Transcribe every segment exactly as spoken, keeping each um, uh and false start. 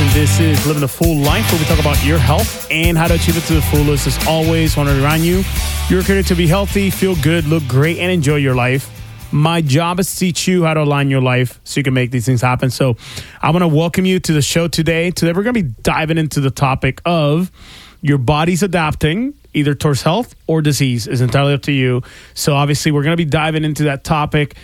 and this is Living a Full Life, where we talk about your health and how to achieve it to the fullest. As always, want to remind you, you're created to be healthy, feel good, look great, and enjoy your life. My job is to teach you how to align your life so you can make these things happen. So I want to welcome you to the show today. Today, we're going to be diving into the topic of your body's adapting either towards health or disease. Is entirely up to you. So obviously, we're going to be diving into that topic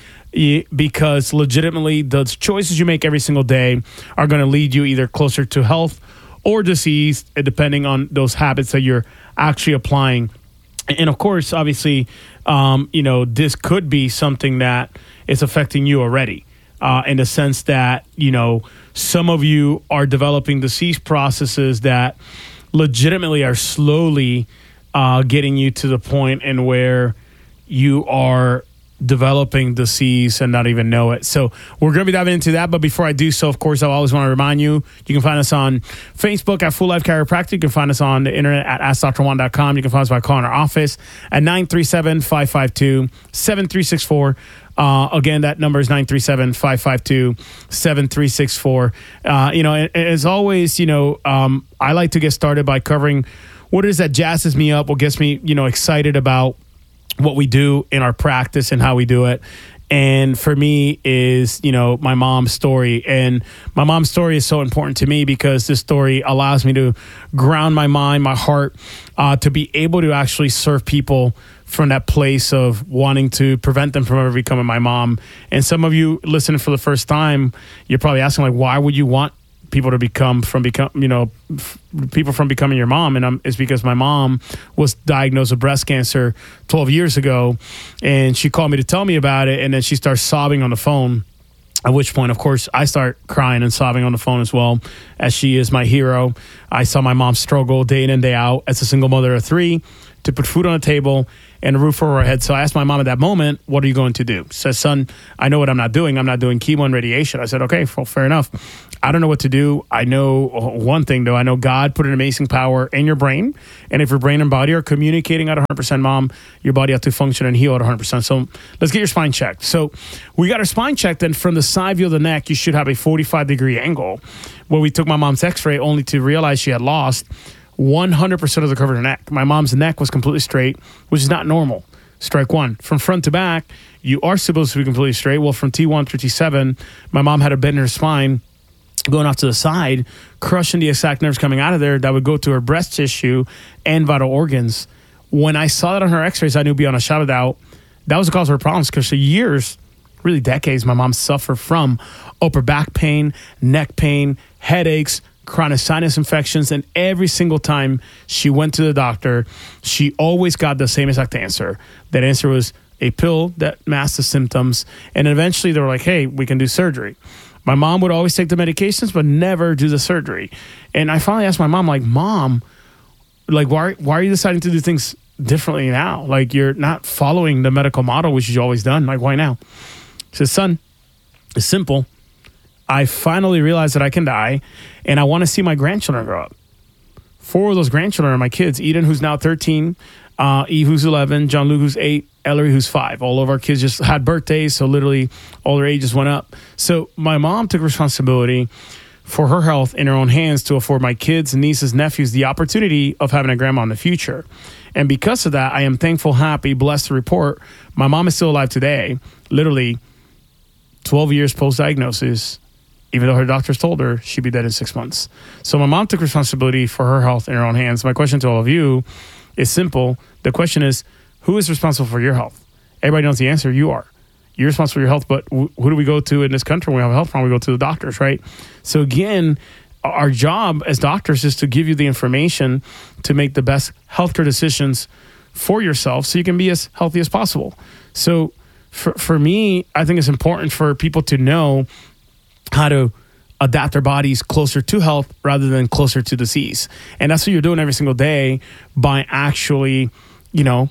because legitimately the choices you make every single day are going to lead you either closer to health or disease, depending on those habits that you're actually applying. And of course, obviously, um, you know, this could be something that is affecting you already uh, in the sense that, you know, some of you are developing disease processes that legitimately are slowly uh, getting you to the point in where you are developing disease and not even know it. So we're going to be diving into that. But before I do so, of course, I always want to remind you, you can find us on Facebook at Full Life Chiropractic. You can find us on the internet at ask dr juan dot com. You can find us by calling our office at nine three seven, five five two, seven three six four. Uh, again, that number is nine three seven, five five two, seven three six four. Uh, you know, and, and as always, you know, um, I like to get started by covering what it is that jazzes me up, what gets me, you know, excited about what we do in our practice and how we do it. And for me is, you know, my mom's story. And my mom's story is so important to me because this story allows me to ground my mind, my heart, uh, to be able to actually serve people from that place of wanting to prevent them from ever becoming my mom. And some of you listening for the first time, you're probably asking, like, why would you want people to become from become you know f- people from becoming your mom? And um, it's because my mom was diagnosed with breast cancer twelve years ago, and she called me to tell me about it, and then she starts sobbing on the phone, at which point, of course, I start crying and sobbing on the phone as well, as she is my hero. I saw my mom struggle day in and day out as a single mother of three to put food on the table and a roof over her head. So I asked my mom at that moment, what are you going to do? She says, son, I know what I'm not doing. I'm not doing chemo and radiation. I said, okay, well, fair enough. I don't know what to do. I know one thing, though. I know God put an amazing power in your brain. And if your brain and body are communicating at one hundred percent, mom, your body has to function and heal at one hundred percent. So let's get your spine checked. So we got our spine checked. And from the side view of the neck, you should have a forty-five degree angle. Where we took my mom's x-ray only to realize she had lost one hundred percent of the curve of her neck. My mom's neck was completely straight, which is not normal. Strike one. From front to back, you are supposed to be completely straight. Well, from T one through T seven, my mom had a bend in her spine going off to the side, crushing the exact nerves coming out of there that would go to her breast tissue and vital organs. When I saw that on her x-rays, I knew beyond a shadow of doubt that was the cause of her problems, because for years, really decades, my mom suffered from upper back pain, neck pain, headaches, chronic sinus infections, and every single time she went to the doctor, she always got the same exact answer. That answer was a pill that masked the symptoms, and eventually they were like, hey, we can do surgery. My mom would always take the medications, but never do the surgery. And I finally asked my mom, like, Mom, like, why, why are you deciding to do things differently now? Like, you're not following the medical model, which you've always done. Like, why now? She says, son, it's simple. I finally realized that I can die, and I want to see my grandchildren grow up. Four of those grandchildren are my kids. Eden, who's now thirteen, uh, Eve, who's eleven, John Luke, who's eight, Ellery, who's five. All of our kids just had birthdays, so literally all their ages went up. So my mom took responsibility for her health in her own hands to afford my kids, nieces, nephews the opportunity of having a grandma in the future. And because of that, I am thankful, happy, blessed to report my mom is still alive today, literally twelve years post-diagnosis, even though her doctors told her she'd be dead in six months. So my mom took responsibility for her health in her own hands. My question to all of you is simple. The question is, who is responsible for your health? Everybody knows the answer. You are. You're responsible for your health, but who do we go to in this country when we have a health problem? We go to the doctors, right? So again, our job as doctors is to give you the information to make the best healthcare decisions for yourself so you can be as healthy as possible. So for, for me, I think it's important for people to know how to adapt their bodies closer to health rather than closer to disease. And that's what you're doing every single day by actually, you know,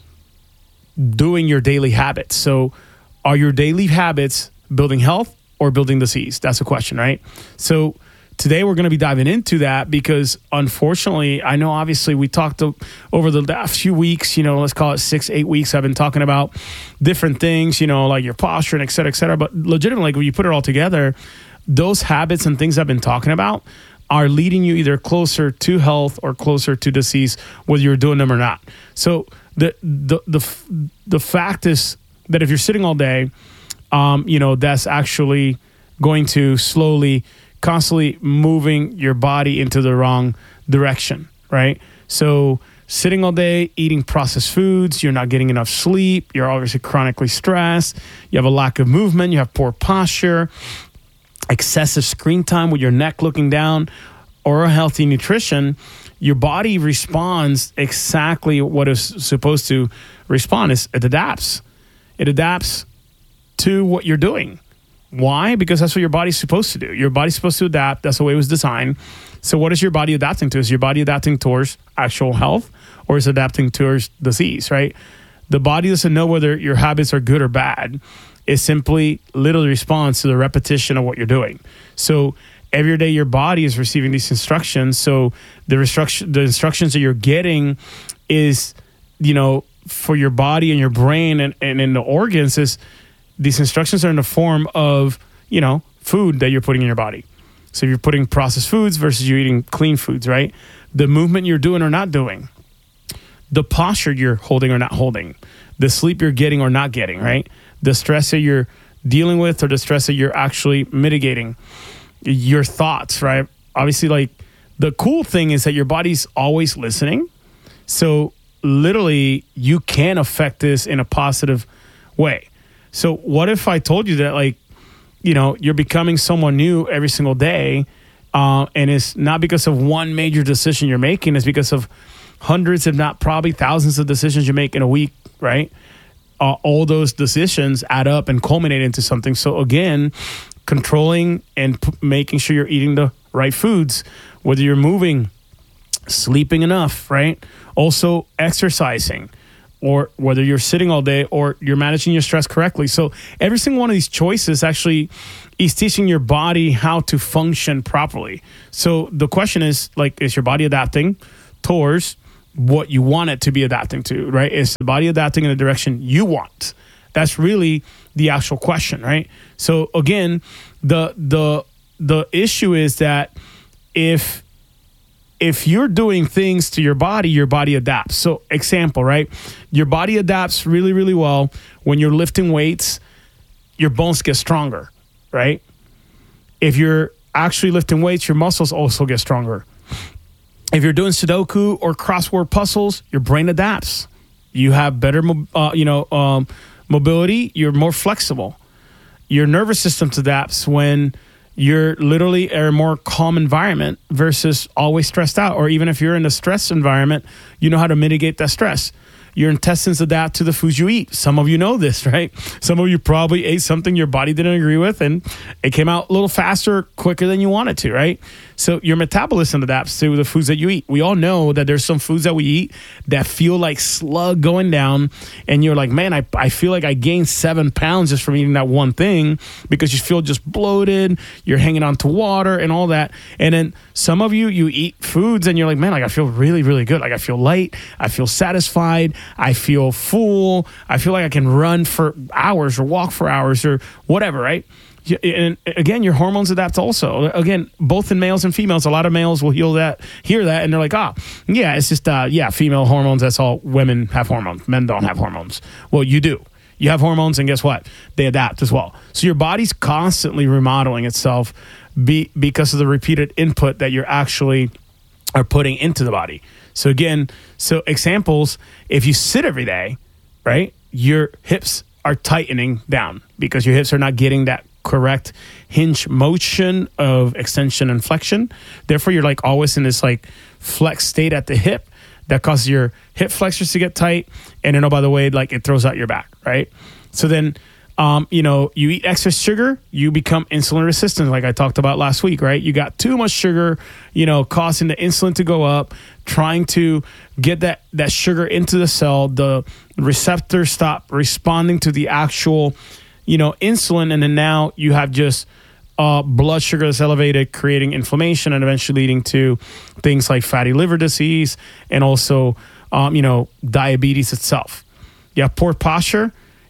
doing your daily habits. So are your daily habits building health or building disease? That's the question, right? So today we're going to be diving into that because unfortunately, I know obviously we talked to, over the last few weeks, you know, let's call it six, eight weeks, I've been talking about different things, you know, like your posture and et cetera, et cetera. But legitimately, when you put it all together, those habits and things I've been talking about are leading you either closer to health or closer to disease, whether you're doing them or not. So the the the the fact is that if you're sitting all day, um, you know, that's actually going to slowly, constantly moving your body into the wrong direction, right? So sitting all day, eating processed foods, you're not getting enough sleep, you're obviously chronically stressed, you have a lack of movement, you have poor posture, excessive screen time with your neck looking down, or a healthy nutrition, your body responds exactly what it's supposed to respond. Is it adapts. It adapts to what you're doing. Why? Because that's what your body's supposed to do. Your body's supposed to adapt. That's the way it was designed. So what is your body adapting to? Is your body adapting towards actual health, or is it adapting towards disease, right? The body doesn't know whether your habits are good or bad. It simply literally responds to the repetition of what you're doing. So every day your body is receiving these instructions. So the instruction, the instructions that you're getting is, you know, for your body and your brain and, and in the organs is, these instructions are in the form of, you know, food that you're putting in your body. So you're putting processed foods versus you eating clean foods, right? The movement you're doing or not doing, the posture you're holding or not holding, the sleep you're getting or not getting, right? The stress that you're dealing with or the stress that you're actually mitigating, your thoughts, right? Obviously, like, the cool thing is that your body's always listening. So literally you can affect this in a positive way. So what if I told you that, like, you know, you're becoming someone new every single day, uh, and it's not because of one major decision you're making, it's because of hundreds, if not probably thousands of decisions you make in a week, right? Uh, all those decisions add up and culminate into something. So again, controlling and p- making sure you're eating the right foods, whether you're moving, sleeping enough, right? Also exercising, or whether you're sitting all day or you're managing your stress correctly. So every single one of these choices actually is teaching your body how to function properly. So the question is, like, is your body adapting towards what you want it to be adapting to, right? Is the body adapting in the direction you want? That's really the actual question, right? So again, the the the issue is that if if you're doing things to your body, your body adapts. So example, right? Your body adapts really, really well when you're lifting weights, your bones get stronger, right? If you're actually lifting weights, your muscles also get stronger. If you're doing Sudoku or crossword puzzles, your brain adapts. You have better, uh, you know, um, mobility. You're more flexible. Your nervous system adapts when you're literally in a more calm environment versus always stressed out. Or even if you're in a stress environment, you know how to mitigate that stress. Your intestines adapt to the foods you eat. Some of you know this, right? Some of you probably ate something your body didn't agree with and it came out a little faster, quicker than you wanted to, right? So your metabolism adapts to the foods that you eat. We all know that there's some foods that we eat that feel like slug going down, and you're like, man, I, I feel like I gained seven pounds just from eating that one thing, because you feel just bloated, you're hanging on to water and all that. And then some of you, you eat foods and you're like, man, like I feel really, really good. Like I feel light. I feel satisfied. I feel full. I feel like I can run for hours or walk for hours or whatever, right? And again, your hormones adapt also. Again, both in males and females. A lot of males will hear that, hear that, and they're like, "Ah, oh, yeah, it's just uh, yeah, female hormones. That's all. Women have hormones. Men don't have hormones." Well, you do. You have hormones, and guess what? They adapt as well. So your body's constantly remodeling itself be, because of the repeated input that you're actually are putting into the body. So again, so examples: if you sit every day, right, your hips are tightening down because your hips are not getting that correct hinge motion of extension and flexion. Therefore, you're like always in this like flex state at the hip that causes your hip flexors to get tight. And then, oh, by the way, like it throws out your back, right? So then, um, you know, you eat excess sugar, you become insulin resistant, like I talked about last week, right? You got too much sugar, you know, causing the insulin to go up, trying to get that, that sugar into the cell. The receptors stop responding to the actual, you know, insulin, and then now you have just uh, blood sugar that's elevated, creating inflammation and eventually leading to things like fatty liver disease and also, um, you know, diabetes itself. You have poor posture,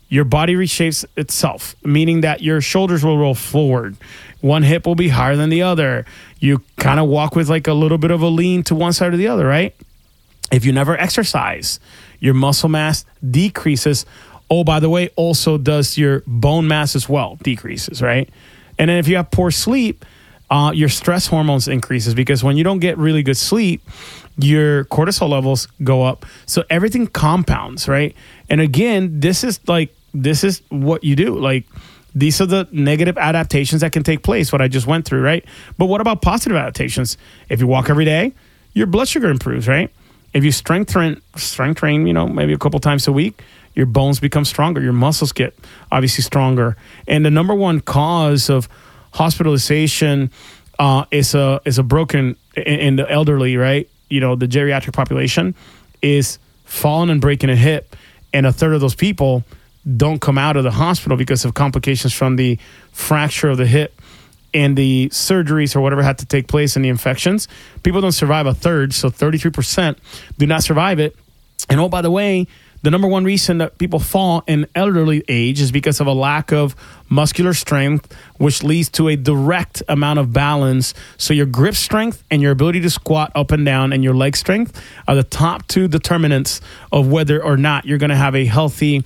your body reshapes itself, meaning that your shoulders will roll forward. One hip will be higher than the other. You kind of walk with like a little bit of a lean to one side or the other, right? If you never exercise, your muscle mass decreases. Oh, by the way, also does your bone mass as well decreases, right? And then if you have poor sleep, uh, your stress hormones increases, because when you don't get really good sleep, your cortisol levels go up. So everything compounds, right? And again, this is like, this is what you do. Like, these are the negative adaptations that can take place, what I just went through, right? But what about positive adaptations? If you walk every day, your blood sugar improves, right? If you strength train, strength train, you know, maybe a couple times a week, your bones become stronger. Your muscles get obviously stronger. And the number one cause of hospitalization uh, is a is a broken in, in the elderly, right? You know, the geriatric population is falling and breaking a hip, and a third of those people don't come out of the hospital because of complications from the fracture of the hip and the surgeries or whatever had to take place and the infections. People don't survive a third, so thirty-three percent do not survive it. And oh, by the way, the number one reason that people fall in elderly age is because of a lack of muscular strength, which leads to a direct amount of balance. So your grip strength and your ability to squat up and down and your leg strength are the top two determinants of whether or not you're going to have a healthy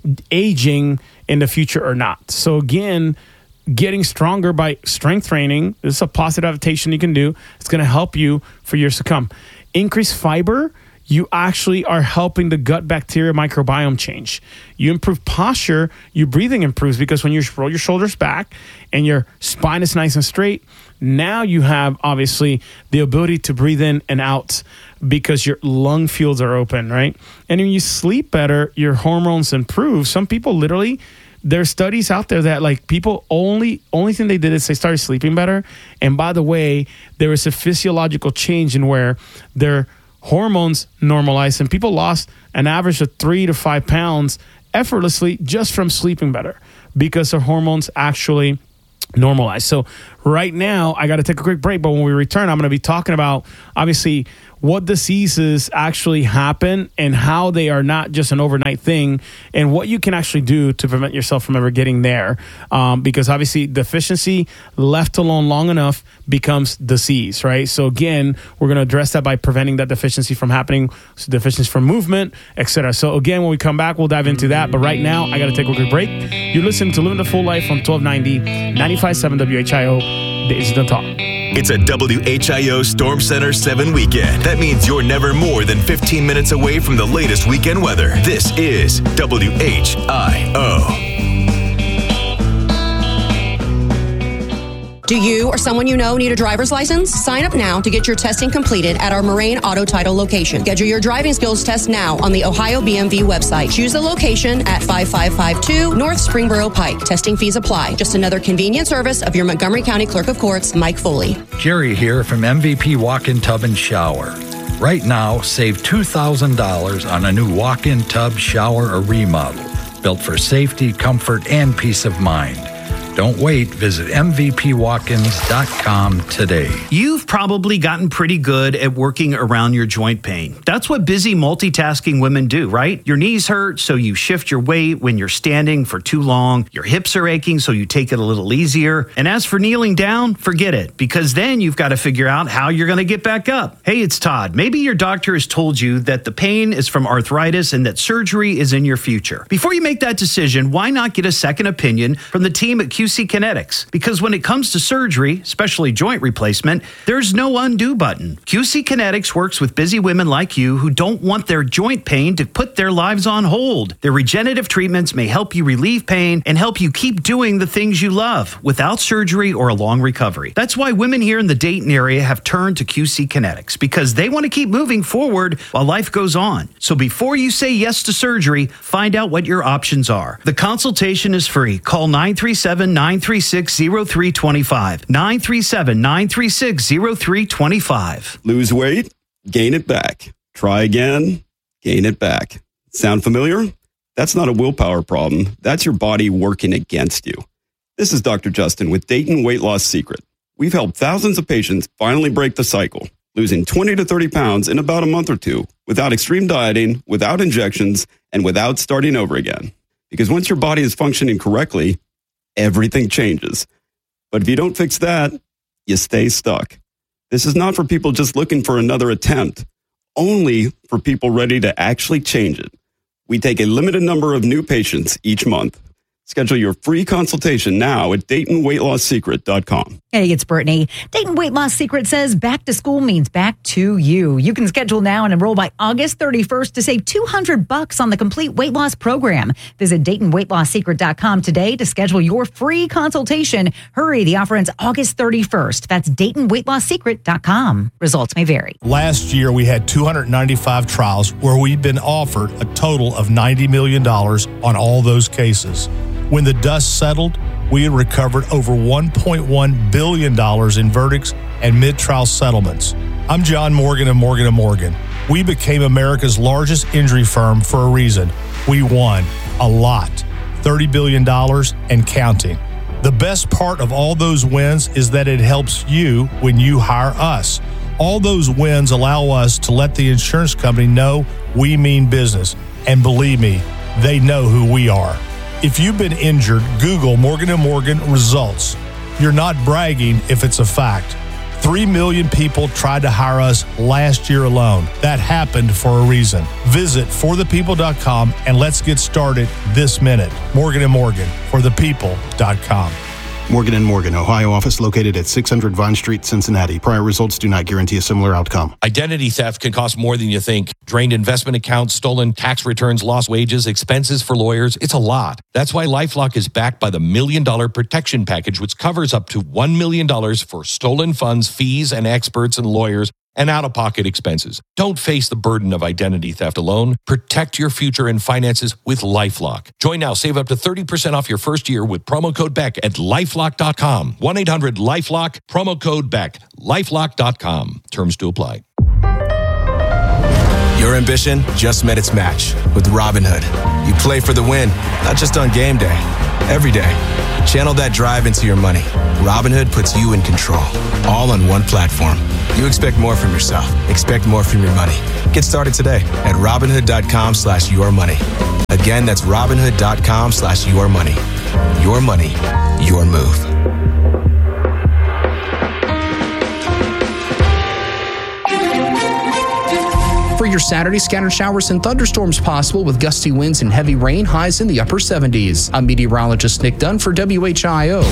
aging in the future or not. So again, getting stronger by strength training, this is a positive adaptation you can do. It's going to help you for years to come. Increase fiber. You actually are helping the gut bacteria microbiome change. You improve posture, your breathing improves, because when you roll your shoulders back and your spine is nice and straight, now you have obviously the ability to breathe in and out because your lung fields are open, right? And when you sleep better, your hormones improve. Some people literally, there's studies out there that like people only, only thing they did is they started sleeping better. And by the way, there was a physiological change in where their hormones normalized, and people lost an average of three to five pounds effortlessly just from sleeping better because their hormones actually normalized. So right now, I got to take a quick break, but when we return, I'm going to be talking about obviously what diseases actually happen and how they are not just an overnight thing, and what you can actually do to prevent yourself from ever getting there. Um, because obviously deficiency left alone long enough becomes disease, right? So again, we're going to address that by preventing that deficiency from happening, so deficiency from movement, et cetera. So again, when we come back, we'll dive into that. But right now, I got to take a quick break. You're listening to Living the Full Life on twelve ninety, ninety-five point seven W H I O. This is the talk. It's a W H I O Storm Center seven weekend. That means you're never more than fifteen minutes away from the latest weekend weather. This is W H I O. Do you or someone you know need a driver's license? Sign up now to get your testing completed at our Moraine Auto Title location. Schedule your driving skills test now on the Ohio B M V website. Choose the location at five five five two North Springboro Pike. Testing fees apply. Just another convenient service of your Montgomery County Clerk of Courts, Mike Foley. Jerry here from M V P Walk-In Tub and Shower. Right now, save two thousand dollars on a new walk-in tub, shower, or remodel. Built for safety, comfort, and peace of mind. Don't wait. Visit M V P walk ins dot com today. You've probably gotten pretty good at working around your joint pain. That's what busy multitasking women do, right? Your knees hurt, so you shift your weight when you're standing for too long. Your hips are aching, so you take it a little easier. And as for kneeling down, forget it, because then you've got to figure out how you're going to get back up. Hey, it's Todd. Maybe your doctor has told you that the pain is from arthritis and that surgery is in your future. Before you make that decision, why not get a second opinion from the team at Q C Kinetics? Because when it comes to surgery, especially joint replacement, there's no undo button. Q C Kinetics works with busy women like you who don't want their joint pain to put their lives on hold. Their regenerative treatments may help you relieve pain and help you keep doing the things you love without surgery or a long recovery. That's why women here in the Dayton area have turned to Q C Kinetics, because they want to keep moving forward while life goes on. So before you say yes to surgery, find out what your options are. The consultation is free. Call nine three seven, nine three six, zero three two five. nine three seven, nine three six, zero three two five. Lose weight, gain it back. Try again, gain it back. Sound familiar? That's not a willpower problem. That's your body working against you. This is Doctor Justin with Dayton Weight Loss Secret. We've helped thousands of patients finally break the cycle, losing twenty to thirty pounds in about a month or two, without extreme dieting, without injections, and without starting over again. Because once your body is functioning correctly, everything changes. But if you don't fix that, you stay stuck. This is not for people just looking for another attempt, only for people ready to actually change it. We take a limited number of new patients each month. Schedule your free consultation now at Dayton Weight Loss Secret dot com. Hey, it's Brittany. Dayton Weight Loss Secret says back to school means back to you. You can schedule now and enroll by August thirty-first to save two hundred bucks on the complete weight loss program. Visit Dayton Weight Loss Secret dot com today to schedule your free consultation. Hurry, the offer ends August thirty-first. That's Dayton Weight Loss Secret dot com. Results may vary. Last year, we had two hundred ninety-five trials where we've been offered a total of ninety million dollars on all those cases. When the dust settled, we had recovered over one point one billion dollars in verdicts and mid-trial settlements. I'm John Morgan of Morgan and Morgan. We became America's largest injury firm for a reason. We won a lot, thirty billion dollars and counting. The best part of all those wins is that it helps you when you hire us. All those wins allow us to let the insurance company know we mean business. And believe me, they know who we are. If you've been injured, Google Morgan and Morgan results. You're not bragging if it's a fact. Three million people tried to hire us last year alone. That happened for a reason. Visit for the people dot com and let's get started this minute. Morgan and Morgan, for the people dot com. Morgan and Morgan, Ohio office located at six hundred Vine Street, Cincinnati. Prior results do not guarantee a similar outcome. Identity theft can cost more than you think. Drained investment accounts, stolen tax returns, lost wages, expenses for lawyers. It's a lot. That's why LifeLock is backed by the Million Dollar Protection Package, which covers up to one million dollars for stolen funds, fees, and experts and lawyers, and out-of-pocket expenses. Don't face the burden of identity theft alone. Protect your future and finances with LifeLock. Join now. Save up to thirty percent off your first year with promo code Beck at LifeLock dot com. one eight hundred LifeLock, promo code Beck. LifeLock dot com. Terms to apply. Your ambition just met its match with Robinhood. You play for the win, not just on game day, every day. Channel that drive into your money. Robinhood puts you in control, all on one platform. You expect more from yourself. Expect more from your money. Get started today at Robinhood dot com slash your money. Again, that's Robinhood dot com slash your money. Your money, your move. For your Saturday, scattered showers and thunderstorms possible with gusty winds and heavy rain, highs in the upper seventies. I'm meteorologist Nick Dunn for W H I O.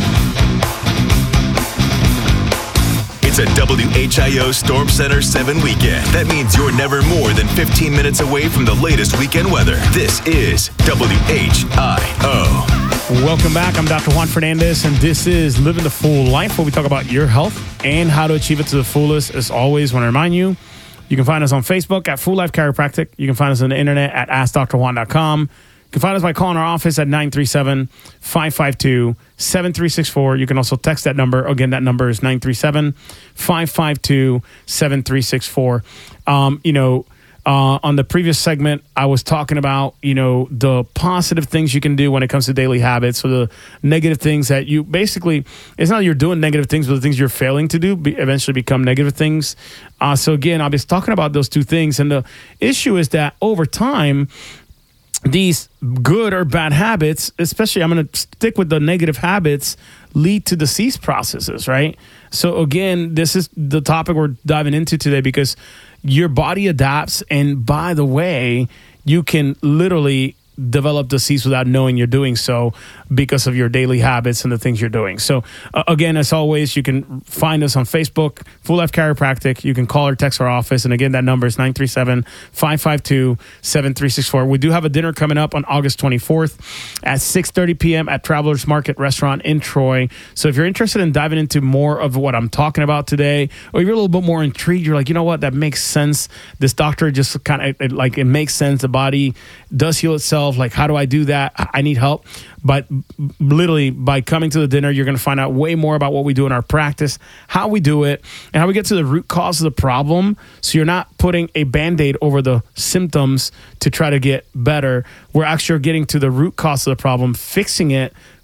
It's a W H I O Storm Center seven weekend. That means you're never more than fifteen minutes away from the latest weekend weather. This is W H I O. Welcome back. I'm Doctor Juan Fernandez, and this is Living the Full Life, where we talk about your health and how to achieve it to the fullest. As always, want to remind you, you can find us on Facebook at Full Life Chiropractic. You can find us on the internet at ask dr juan dot com. You can find us by calling our office at nine three seven, five five two, seven three six four. You can also text that number. Again, that number is nine three seven, five five two, seven three six four. Um, you know, uh, on the previous segment, I was talking about, you know, the positive things you can do when it comes to daily habits. So the negative things that you basically, it's not that you're doing negative things, but the things you're failing to do be, eventually become negative things. Uh, so again, I'll be talking about those two things. And the issue is that over time, these good or bad habits, especially I'm going to stick with the negative habits, lead to disease processes, right? So again, this is the topic we're diving into today because your body adapts. And by the way, you can literally develop disease without knowing you're doing so because of your daily habits and the things you're doing. So uh, again, as always, you can find us on Facebook, Full Life Chiropractic. You can call or text our office. And again, that number is nine three seven, five five two, seven three six four. We do have a dinner coming up on August twenty-fourth at six thirty p.m. at Travelers Market Restaurant in Troy. So if you're interested in diving into more of what I'm talking about today, or you're a little bit more intrigued, you're like, you know what, that makes sense. This doctor just kind of, like, it makes sense. The body does heal itself. Like, how do I do that? I need help. But literally, by coming to the dinner, you're going to find out way more about what we do in our practice, how we do it, and how we get to the root cause of the problem. So you're not putting a Band-Aid over the symptoms to try to get better. We're actually getting to the root cause of the problem, fixing it,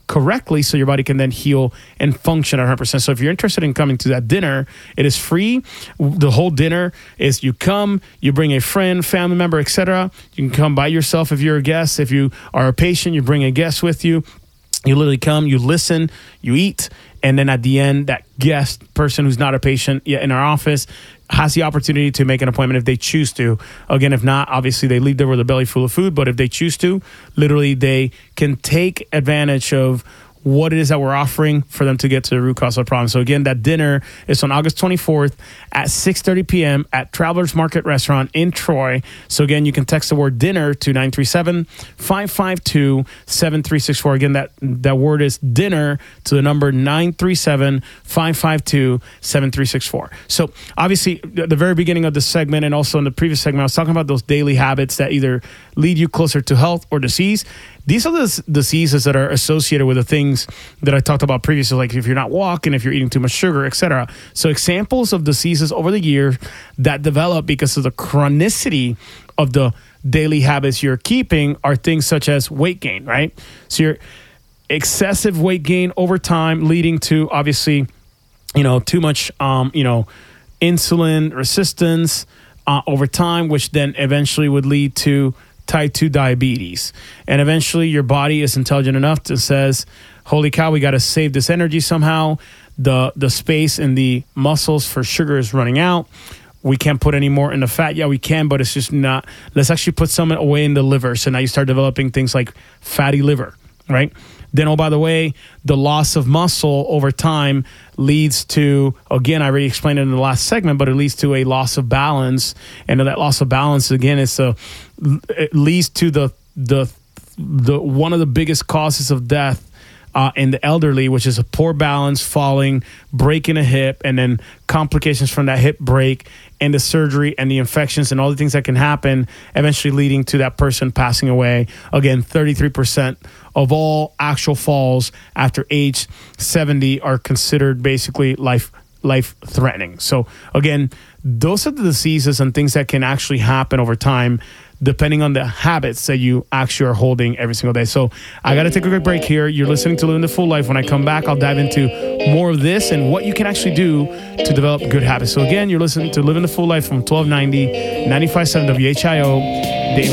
correctly so your body can then heal and function at one hundred percent. So if you're interested in coming to that dinner, it is free. The whole dinner is you come, you bring a friend, family member, et cetera. You can come by yourself if you're a guest. If you are a patient, you bring a guest with you. You literally come, you listen, you eat, and then at the end, that guest person who's not a patient yet in our office has the opportunity to make an appointment if they choose to. Again, if not, obviously they leave there with a belly full of food, but if they choose to, literally they can take advantage of what it is that we're offering for them to get to the root cause of the problem. So again, that dinner is on August twenty-fourth at six thirty p.m. at Travelers Market Restaurant in Troy. So again, you can text the word dinner to nine three seven, five five two, seven three six four. Again, that, that word is dinner to the number nine three seven, five five two, seven three six four. So obviously, at the very beginning of this segment and also in the previous segment, I was talking about those daily habits that either lead you closer to health or disease. These are the diseases that are associated with the things that I talked about previously, like if you're not walking, if you're eating too much sugar, et cetera. So examples of diseases over the year that develop because of the chronicity of the daily habits you're keeping are things such as weight gain, right? So your excessive weight gain over time leading to obviously, you know, too much, um, you know, insulin resistance uh, over time, which then eventually would lead to type two diabetes. And eventually your body is intelligent enough to says, holy cow, we got to save this energy somehow. The the space in the muscles for sugar is running out. We can't put any more in the fat. Yeah, we can, but it's just not. Let's actually put some away in the liver. So now you start developing things like fatty liver, right? Then, oh, by the way, the loss of muscle over time leads to, again, I already explained it in the last segment, but it leads to a loss of balance. And that loss of balance, again, is a, it leads to the the the one of the biggest causes of death uh, in the elderly, which is a poor balance, falling, breaking a hip, and then complications from that hip break and the surgery and the infections and all the things that can happen, eventually leading to that person passing away. Again, thirty-three percent of all actual falls after age seventy are considered basically life life threatening. So again, those are the diseases and things that can actually happen over time depending on the habits that you actually are holding every single day. So I got to take a quick break here. You're listening to Living the Full Life. When I come back, I'll dive into more of this and what you can actually do to develop good habits. So again, you're listening to Living the Full Life from twelve ninety, ninety-five point seven W H I O. Dayton